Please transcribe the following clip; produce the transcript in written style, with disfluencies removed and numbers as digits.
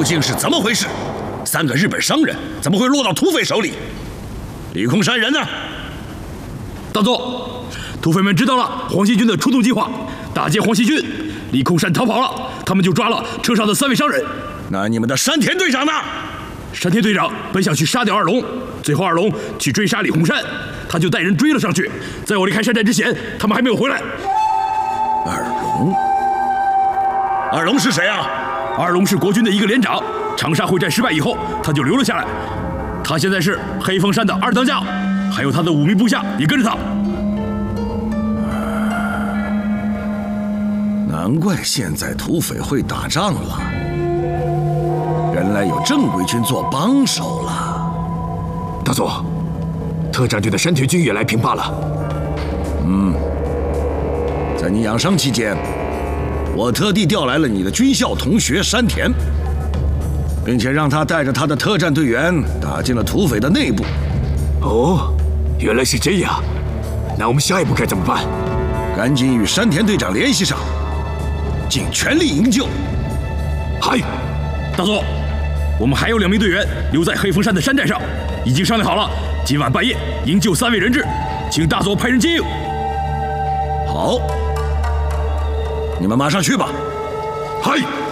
竟是怎么回事？3个日本商人怎么会落到土匪手里？李空山人呢？ 大佐，土匪们知道了黄锡军的出动计划，打劫黄锡军，李空山逃跑了，他们就抓了车上的3位商人。 那你们的山田队长呢？ 山田队长本想去杀掉二龙，最后二龙去追杀李空山，他就带人追了上去。在我离开山寨之前，他们还没有回来。 二龙是谁啊？ 二龙是国军的一个连长，长沙会战失败以后，他就留了下来。他现在是黑风山的2当家，还有他的5名部下也跟着他。 难怪现在土匪会打仗了，原来有正规军做帮手了。 大佐，特战队的山田君也来平霸了。 在你养伤期间，我特地调来了你的军校同学山田，并且让他带着他的特战队员打进了土匪的内部。 哦，原来是这样。那我们下一步该怎么办？ 赶紧与山田队长联系上，尽全力营救。 嗨， 大佐，我们还有2名队员留在黑风山的山寨上，已经商量好了，今晚半夜营救3位人质，请大佐派人接应。 好，你们马上去吧。 嗨。